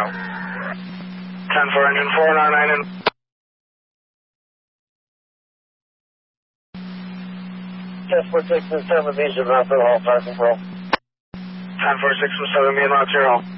10 for engine 499 in. Just for 6 and 7, these are not the all parking roll. 10 for 6 and 7, me and lot 0.